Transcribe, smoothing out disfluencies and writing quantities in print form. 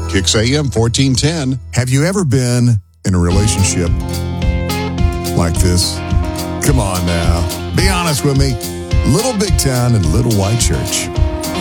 Kicks AM 1410. Have you ever been in a relationship like this? Come on now. Be honest with me. Little big town and little white church.